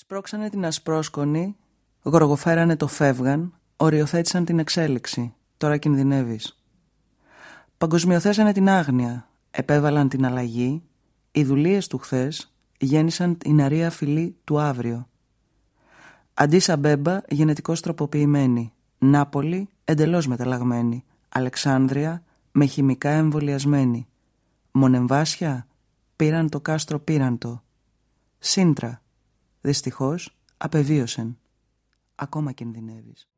Σπρώξανε την ασπρόσκονη, γοργοφέρανε το φεύγαν, οριοθέτησαν την εξέλιξη. Τώρα κινδυνεύεις. Παγκοσμιοθέσανε την άγνοια, επέβαλαν την αλλαγή. Οι δουλείες του χθες γέννησαν την αρεία φυλή του αύριο. Αντίς Αμπέμπα γενετικώς τροποποιημένη. Νάπολη εντελώς μεταλλαγμένη. Αλεξάνδρεια με χημικά εμβολιασμένη. Μονεμβάσια πήραν το κάστρο πήραν το. Σύντρα δυστυχώς απεβίωσεν. Ακόμα κινδυνεύεις.